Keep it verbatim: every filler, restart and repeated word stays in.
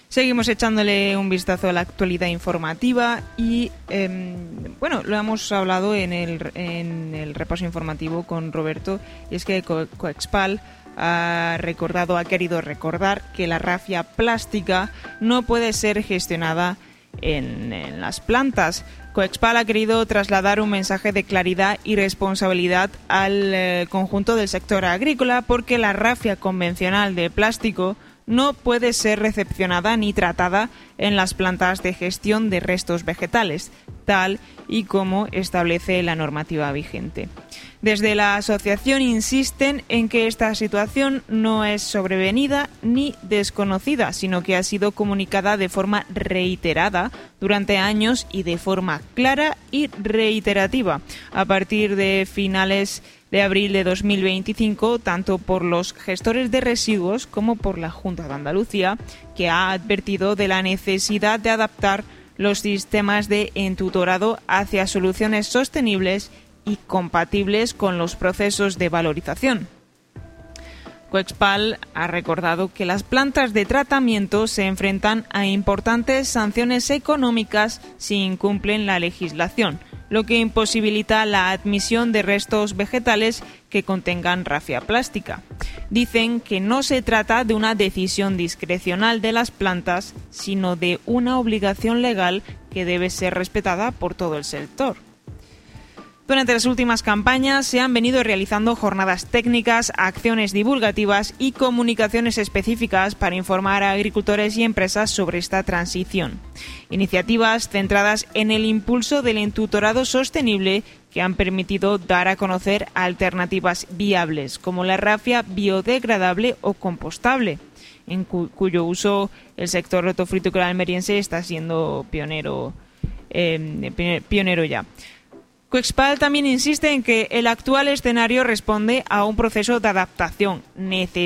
Seguimos echándole un vistazo a la actualidad informativa y, eh, bueno, lo hemos hablado en el, en el repaso informativo con Roberto, y es que Co- Coexpal ha recordado, ha querido recordar que la rafia plástica no puede ser gestionada en, en las plantas. Coexpal ha querido trasladar un mensaje de claridad y responsabilidad al eh, conjunto del sector agrícola, porque la rafia convencional de plástico no puede ser recepcionada ni tratada en las plantas de gestión de restos vegetales, tal y como establece la normativa vigente. Desde la asociación insisten en que esta situación no es sobrevenida ni desconocida, sino que ha sido comunicada de forma reiterada durante años y de forma clara y reiterativa a partir de finales de abril de dos mil veinticinco, tanto por los gestores de residuos como por la Junta de Andalucía, que ha advertido de la necesidad de adaptar los sistemas de entutorado hacia soluciones sostenibles y compatibles con los procesos de valorización. Coexpal ha recordado que las plantas de tratamiento se enfrentan a importantes sanciones económicas si incumplen la legislación, lo que imposibilita la admisión de restos vegetales que contengan rafia plástica. Dicen que no se trata de una decisión discrecional de las plantas, sino de una obligación legal que debe ser respetada por todo el sector. Durante las últimas campañas se han venido realizando jornadas técnicas, acciones divulgativas y comunicaciones específicas para informar a agricultores y empresas sobre esta transición. Iniciativas centradas en el impulso del entutorado sostenible que han permitido dar a conocer alternativas viables, como la rafia biodegradable o compostable, en cu- cuyo uso el sector hortofrutícola almeriense está siendo pionero, eh, pionero ya. Coexpal también insiste en que el actual escenario responde a un proceso de adaptación necesario